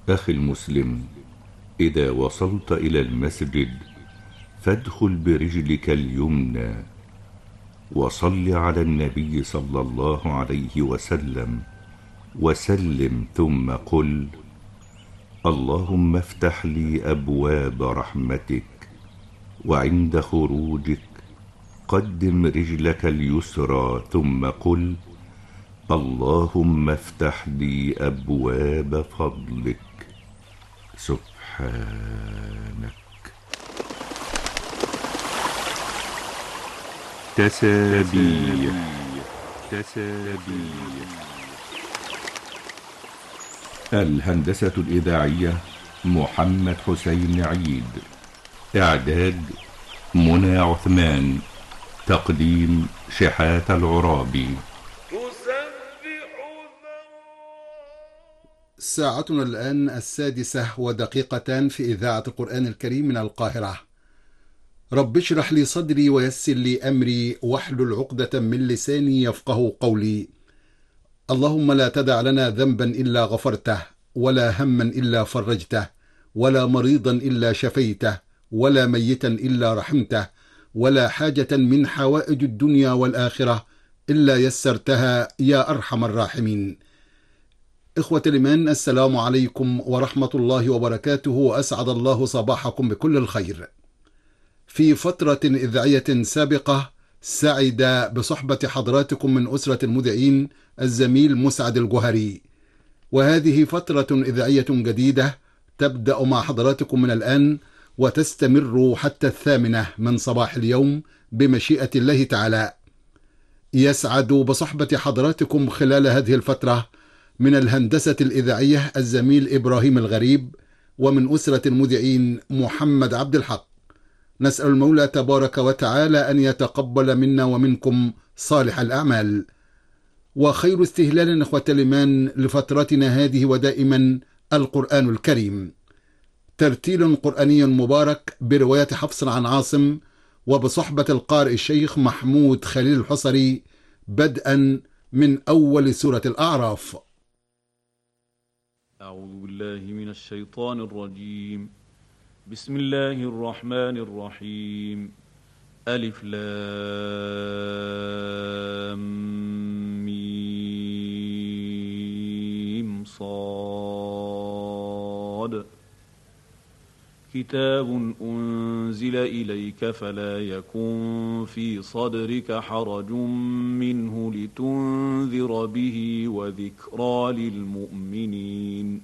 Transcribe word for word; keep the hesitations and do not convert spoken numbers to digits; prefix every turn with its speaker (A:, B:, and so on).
A: أخي المسلم، إذا وصلت إلى المسجد فادخل برجلك اليمنى وصل على النبي صلى الله عليه وسلم وسلم، ثم قل: اللهم افتح لي أبواب رحمتك. وعند خروجك قدم رجلك اليسرى ثم قل: اللهم افتح لي أبواب فضلك. سبحانك. تسابيح تسابيح الهندسة الإذاعية محمد حسين عيد. إعداد منى عثمان. تقديم شحات العرابي.
B: ساعتنا الآن السادسة ودقيقتان في إذاعة القرآن الكريم من القاهرة. رب اشرح لي صدري ويسر لي أمري واحلل عقدة من لساني يفقه قولي. اللهم لا تدع لنا ذنبا إلا غفرته، ولا هما إلا فرجته، ولا مريضا إلا شفيته، ولا ميتا إلا رحمته، ولا حاجة من حوائج الدنيا والآخرة إلا يسرتها يا أرحم الراحمين. إخوة الإيمان، السلام عليكم ورحمة الله وبركاته، وأسعد الله صباحكم بكل الخير. في فترة إذاعية سابقة سعد بصحبة حضراتكم من أسرة المذيعين الزميل مسعد الجوهري، وهذه فترة إذاعية جديدة تبدأ مع حضراتكم من الآن وتستمر حتى الثامنة من صباح اليوم بمشيئة الله تعالى. يسعد بصحبة حضراتكم خلال هذه الفترة من الهندسة الإذاعية الزميل إبراهيم الغريب، ومن أسرة المذيعين محمد عبد الحق. نسأل المولى تبارك وتعالى أن يتقبل منا ومنكم صالح الأعمال. وخير استهلال إخوة الإيمان لفترتنا هذه ودائما القرآن الكريم، ترتيل قرآني مبارك برواية حفص عن عاصم وبصحبة القارئ الشيخ محمود خليل الحصري، بدءا من أول سورة الأعراف.
C: أعوذ بالله من الشيطان الرجيم. بسم الله الرحمن الرحيم. ألف لام ميم صاد. كتاب أنزل إليك فلا يكن في صدرك حرج منه لتنذر به وذكرى للمؤمنين.